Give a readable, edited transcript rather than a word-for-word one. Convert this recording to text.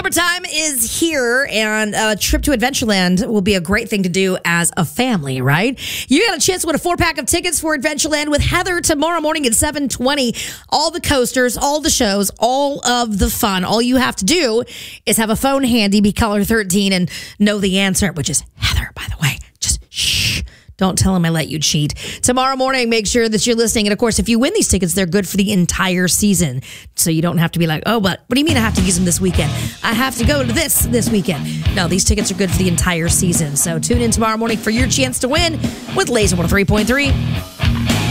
Summertime is here, and a trip to Adventureland will be a great thing to do as a family, right? You got a chance to win a 4-pack of tickets for Adventureland with Heather tomorrow morning at 7:20. All the coasters, all the shows, all of the fun. All you have to do is have a phone handy, be caller 13, and know the answer, which is Heather, by the way. Just shh. Don't tell him I let you cheat. Tomorrow morning, make sure that you're listening. And, of course, if you win these tickets, they're good for the entire season. So you don't have to be like, oh, but what do you mean I have to use them this weekend? I have to go to this weekend. No, these tickets are good for the entire season. So tune in tomorrow morning for your chance to win with Laser 103.3.